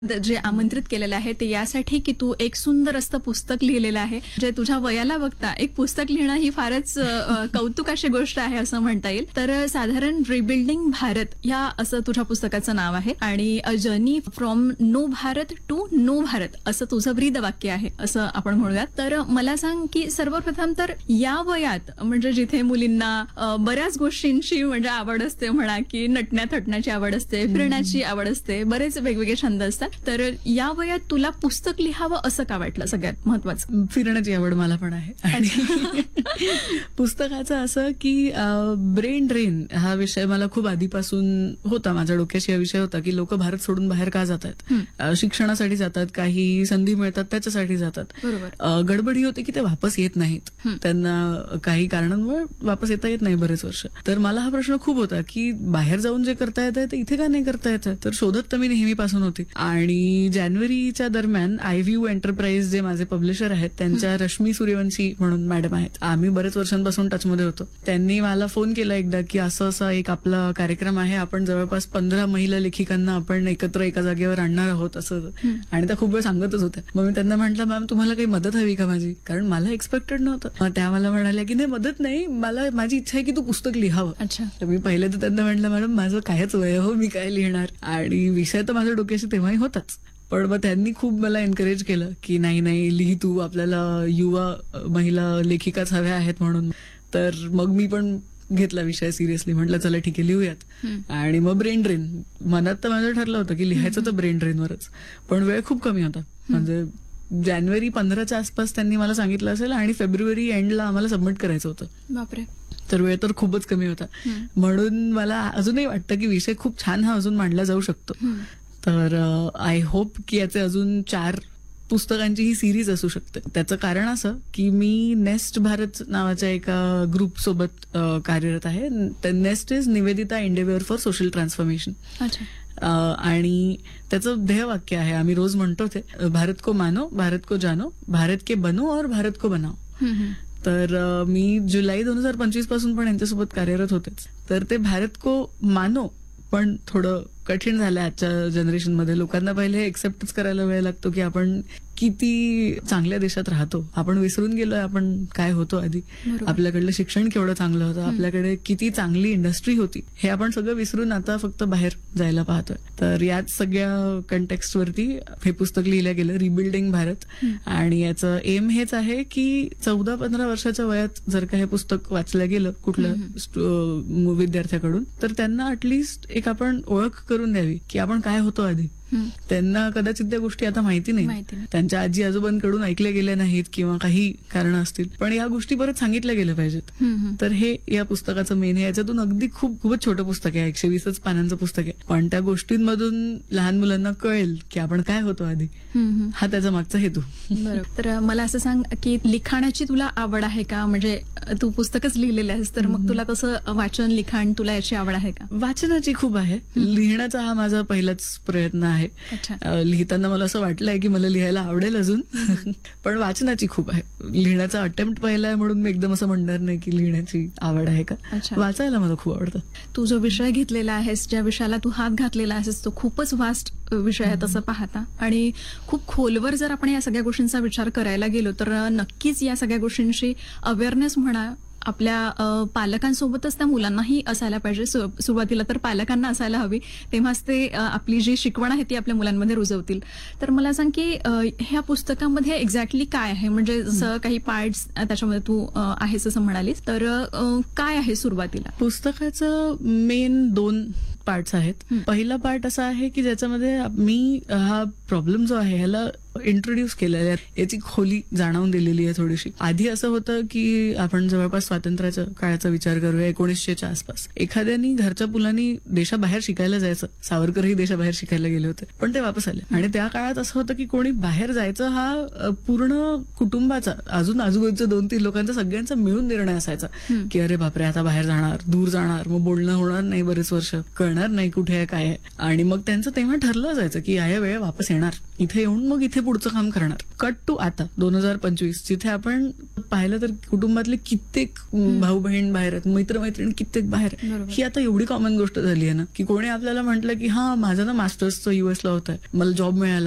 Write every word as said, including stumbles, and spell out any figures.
जे आमंत्रित केलेलं आहे ते यासाठी की तू एक सुंदर असं पुस्तक लिहिलेलं आहे जे तुझ्या वयाला बघता एक पुस्तक लिहिणं ही फारच अ, कौतुकाची गोष्ट आहे असं म्हणता येईल. तर साधारण रिबिल्डिंग भारत या असं तुझ्या पुस्तकाचं नाव आहे आणि a journey from no Bharat to know Bharat असं तुझं ब्रीद वाक्य आहे असं आपण म्हणूयात. तर मला सांग की सर्वप्रथम तर या वयात म्हणजे जिथे मुलींना अ, बऱ्याच गोष्टींची म्हणजे आवड असते म्हणा की नटण्या थटण्याची आवड असते, फिरण्याची आवड असते, बरेच वेगवेगळे छंद असतात. तर या वयात तुला पुस्तक लिहावं असं का वाटलं सगळ्यात महत्वाचं? फिरण्याची आवड मला पण आहे आणि पुस्तकाचं असं की ब्रेन ड्रेन हा विषय मला खूप आधीपासून होता. माझ्या डोक्याशी हा विषय होता की लोक भारत सोडून बाहेर का जातात, शिक्षणासाठी जातात, काही संधी मिळतात त्याच्यासाठी जातात. बरोबर. गडबडी होते की ते वापस येत नाहीत, त्यांना काही कारणांमुळे वापस येता येत नाही बरेच वर्ष. तर मला हा प्रश्न खूप होता की बाहेर जाऊन जे करता येतं ते इथे का नाही करता येतं. तर शोधत तर मी नेहमीपासून होती आणि जानेवारीच्या दरम्यान आय व्ह्यू एंटरप्राइज जे माझे पब्लिशर आहेत त्यांच्या रश्मी सूर्यवंशी म्हणून मॅडम आहेत, आम्ही बरेच वर्षांपासून टचमध्ये होतो. त्यांनी मला फोन केला एकदा की असं असा एक आपला कार्यक्रम आहे, आपण जवळपास पंधरा महिला लेखिकांना आपण एकत्र एका जागेवर आणणार आहोत असं. आणि त्या खूप वेळ सांगतच होत्या. मग मी त्यांना म्हटलं मॅम तुम्हाला काही मदत हवी का माझी, कारण मला एक्सपेक्टेड नव्हतं. मग त्या मला म्हणाल्या की नाही मदत नाही, मला माझी इच्छा आहे की तू पुस्तक लिहावं. अच्छा. तर मी पहिले तर त्यांना म्हटलं मॅडम माझं कायच वय हो, मी काय लिहिणार. आणि विषय तर माझ्या डोक्याशी तेव्हाही होताच. पण मग त्यांनी खूप मला एनकरेज केलं की नाही नाही लिही तू, आपल्याला युवा महिला लेखिकाच हव्या आहेत म्हणून. तर मग मी पण घेतला विषय सिरियसली, म्हटलं चला ठीक आहे लिहूयात. आणि मग ब्रेन ड्रेन मनात तर माझं ठरलं होतं की लिहायचं तर ब्रेन ड्रेनवरच, पण वेळ खूप कमी होता. म्हणजे जानेवारी पंधराच्या आसपास त्यांनी मला सांगितलं असेल आणि फेब्रुवारी एंडला आम्हाला सबमिट करायचं होतं. बापरे. तर वेळ तर खूपच कमी होता. म्हणून मला अजूनही वाटतं की विषय खूप छान हा अजून मांडला जाऊ शकतो. तर आय होप की याचे अजून चार पुस्तकांची ही सिरीज असू शकते. त्याचं कारण असं की मी नेस्ट भारत नावाच्या एका ग्रुप सोबत कार्यरत आहे. Nest is Nivedita एंडेव्हिअर for social transformation. आणि त्याचं ध्येयवाक्य आहे, आम्ही रोज म्हणतो ते, भारत को मानो, भारत को जानो, भारत के बनो और भारत को बनाओ. तर मी जुलै दोन हजार पंचवीस पासून पण यांच्यासोबत कार्यरत होतेच. तर ते भारत को मानो पण थोडं कठीण झालं आजच्या जनरेशनमध्ये. लोकांना पहिले एक्सेप्टच करायला वेळ लागतो की आपण किती चांगल्या देशात राहतो. आपण विसरून गेलोय आपण काय होतो आधी. आपल्याकडलं शिक्षण केवढं चांगलं होतं, आपल्याकडे किती चांगली इंडस्ट्री होती, हे आपण सगळं विसरून आता फक्त बाहेर जायला पाहतोय. तर याच सगळ्या कंटेक्स्टवरती हे पुस्तक लिहिलं गेलं, रिबिल्डिंग भारत. आणि याचं एम हेच आहे की चौदा पंधरा वर्षाच्या वयात जर का हे पुस्तक वाचलं गेलं कुठल्या विद्यार्थ्याकडून, तर त्यांना अटलिस्ट एक आपण ओळख करून द्यावी की आपण काय होतो आधी. त्यांना कदाचित त्या गोष्टी आता माहिती नाही, त्यांच्या आजी आजोबांकडून ऐकल्या गेल्या नाहीत किंवा काही कारण असतील, पण या गोष्टी परत सांगितल्या गेल्या पाहिजेत. तर हे या पुस्तकाचं मेन आहे. याच्यातून अगदी खूप खूपच छोटं पुस्तक आहे, एकशे वीसच पानांचं पुस्तक आहे, पण त्या गोष्टींमधून लहान मुलांना कळेल की आपण काय होतो आधी. हा त्याचा मागचा हेतू. बरोबर. तर मला असं सांग की लिखाणाची तुला आवड आहे का, म्हणजे तू पुस्तकच लिहिलेलं आहेस तर मग तुला तसं वाचन लिखाण तुला याची आवड आहे का? वाचनाची खूप आहे, लिहिण्याचा हा माझा पहिलाच प्रयत्न आहे. लिहिताना मला असं वाटलंय की मला लिहायला आवडेल अजून, पण वाचनाची खूप आहे. लिहिण्याचा अटेम्प्ट पहिला आहे म्हणून मी एकदम असं म्हणणार नाही की लिहिण्याची आवड आहे का. वाचायला मला खूप आवडतं. तू जो विषय घेतलेला आहेस, ज्या विषयाला तू हात घातलेला आहेस, तो खूपच वास्ट विषय आहे तसं पाहता. आणि खूप खोलवर जर आपण या सगळ्या गोष्टींचा विचार करायला गेलो तर नक्कीच या सगळ्या गोष्टींची अवेअरनेस म्हणा आपल्या पालकांसोबतच त्या मुलांनाही असायला पाहिजे. सुरुवातीला तर पालकांना असायला हवी, तेव्हाच ते आपली जी शिकवण आहे ती आपल्या मुलांमध्ये रुजवतील. तर मला सांग की ह्या पुस्तकामध्ये एक्झॅक्टली काय आहे, म्हणजे जसं काही पार्ट्स त्याच्यामध्ये तू आहेस असं म्हणालीस, तर काय आहे सुरुवातीला? पुस्तकाचं मेन दोन पार्ट्स आहेत. पहिला पार्ट असा आहे की ज्याच्यामध्ये मी हा प्रॉब्लेम जो आहे ह्याला इंट्रोड्यूस केलेला आहे, याची खोली जाणवून दिलेली आहे थोडीशी. आधी असं होतं की आपण जवळपास स्वातंत्र्याच्या काळाचा विचार करूया, एकोणीसशेच्या आसपास एखाद्यानी घरच्या मुलांनी देशाबाहेर शिकायला जायचं. सावरकरही देशाबाहेर शिकायला गेले होते पण ते वापस आले. आणि त्या काळात असं होतं की कोणी बाहेर जायचं हा पूर्ण कुटुंबाचा, अजून आजूबाजूच्या दोन तीन लोकांचा, सगळ्यांचा मिळून निर्णय असायचा की अरे बापरे आता बाहेर जाणार, दूर जाणार, मग बोलणं होणार नाही बरेच वर्ष, कळणार कळणार नाही कुठे आहे काय आहे. आणि मग त्यांचं तेव्हा ठरलं जायचं की या या वेळे वापस येणार, इथे येऊन मग इथे पुढचं काम करणार. कट टू आता दोन हजार पंचवीस, जिथे आपण पाहिलं तर कुटुंबातले कित्येक भाऊ बहीण बाहेर आहेत, मित्रमैत्रिणी कित्येक बाहेर आहेत. बरोबर. ही आता एवढी कॉमन गोष्ट झाली आहे ना, की कोणी आपल्याला म्हटलं की हा माझं ना मास्टर्सचं युएसला होत आहे, मला जॉब मिळाला